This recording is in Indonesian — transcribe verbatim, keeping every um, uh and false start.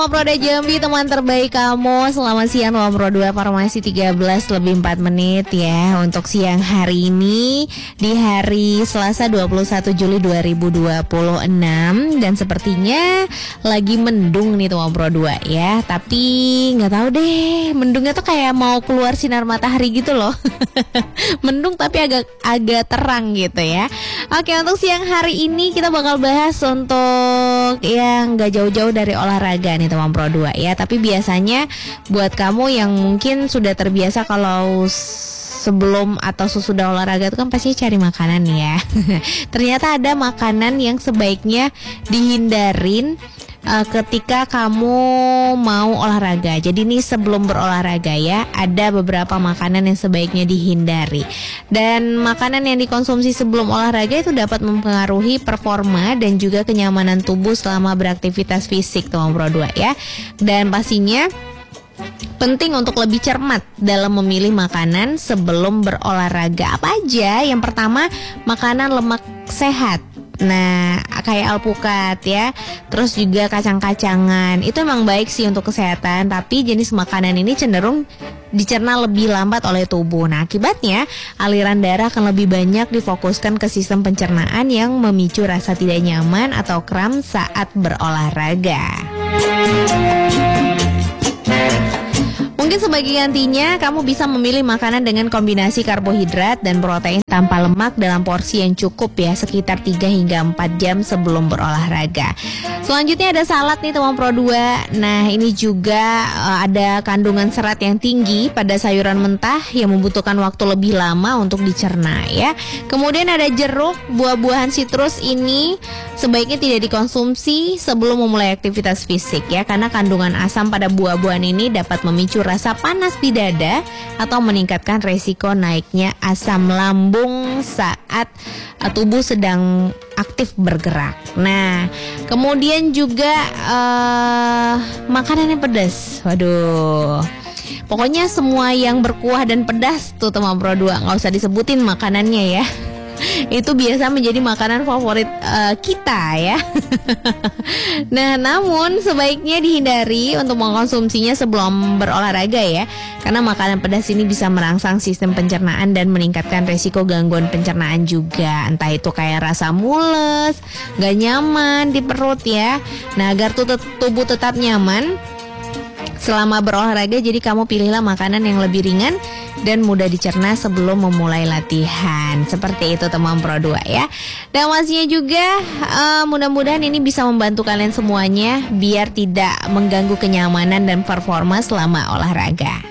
Proda Jambi, teman terbaik kamu. Selamat siang Pro dua Farmasi, tiga belas lebih empat menit ya. Untuk siang hari ini di hari Selasa dua puluh satu Juli dua ribu dua puluh enam. Dan sepertinya lagi mendung nih teman Pro dua ya. Tapi gak tahu deh, mendungnya tuh kayak mau keluar sinar matahari gitu loh. Mendung tapi agak agak terang gitu ya. Oke, untuk siang hari ini kita bakal bahas untuk yang gak jauh-jauh dari olahraga nih teman Pro dua ya. Tapi biasanya buat kamu yang mungkin sudah terbiasa kalau sebelum atau sesudah olahraga itu kan pasti cari makanan ya. Ternyata ada makanan yang sebaiknya dihindarin uh, ketika kamu mau olahraga. Jadi nih sebelum berolahraga ya, ada beberapa makanan yang sebaiknya dihindari. Dan makanan yang dikonsumsi sebelum olahraga itu dapat mempengaruhi performa dan juga kenyamanan tubuh selama beraktivitas fisik teman Pro dua ya. Dan pastinya penting untuk lebih cermat dalam memilih makanan sebelum berolahraga. Apa aja? Yang pertama, makanan lemak sehat. Nah, kayak alpukat ya. Terus juga kacang-kacangan. Itu emang baik sih untuk kesehatan, tapi jenis makanan ini cenderung dicerna lebih lambat oleh tubuh. Nah, akibatnya aliran darah akan lebih banyak difokuskan ke sistem pencernaan yang memicu rasa tidak nyaman atau kram saat berolahraga. Mungkin sebagai gantinya, kamu bisa memilih makanan dengan kombinasi karbohidrat dan protein tanpa lemak dalam porsi yang cukup ya, sekitar tiga hingga empat jam sebelum berolahraga. Selanjutnya ada salad nih teman Pro dua. Nah, ini juga uh, ada kandungan serat yang tinggi pada sayuran mentah yang membutuhkan waktu lebih lama untuk dicerna ya. Kemudian ada jeruk, buah-buahan sitrus ini sebaiknya tidak dikonsumsi sebelum memulai aktivitas fisik ya, karena kandungan asam pada buah-buahan ini dapat memicu rasa panas di dada atau meningkatkan resiko naiknya asam lambung saat uh, tubuh sedang aktif bergerak. Nah, kemudian juga uh, makanan yang pedas. Waduh, pokoknya semua yang berkuah dan pedas tuh teman Pro dua, nggak usah disebutin makanannya ya. Itu biasa menjadi makanan favorit uh, kita ya. Nah, namun sebaiknya dihindari untuk mengkonsumsinya sebelum berolahraga ya, karena makanan pedas ini bisa merangsang sistem pencernaan dan meningkatkan resiko gangguan pencernaan juga. Entah itu kayak rasa mules, gak nyaman di perut ya. Nah, agar tuh tubuh tetap nyaman selama berolahraga, jadi kamu pilihlah makanan yang lebih ringan dan mudah dicerna sebelum memulai latihan. Seperti itu teman Pro dua ya. Dan pastinya juga uh, mudah-mudahan ini bisa membantu kalian semuanya biar tidak mengganggu kenyamanan dan performa selama olahraga.